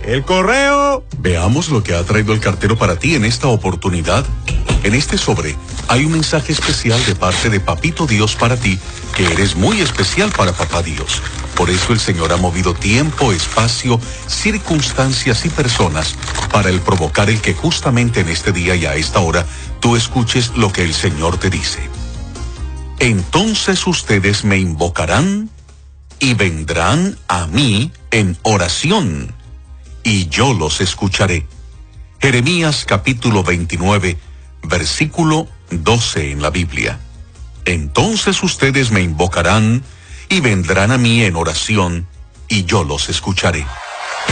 El correo. Veamos lo que ha traído el cartero para ti en esta oportunidad. En este sobre hay un mensaje especial de parte de Papito Dios para ti, que eres muy especial para Papá Dios. Por eso el Señor ha movido tiempo, espacio, circunstancias y personas para el provocar el que justamente en este día y a esta hora tú escuches lo que el Señor te dice. Entonces ustedes me invocarán y vendrán a mí en oración, y yo los escucharé. Jeremías capítulo 29, versículo 12 en la Biblia. Entonces ustedes me invocarán y vendrán a mí en oración, y yo los escucharé.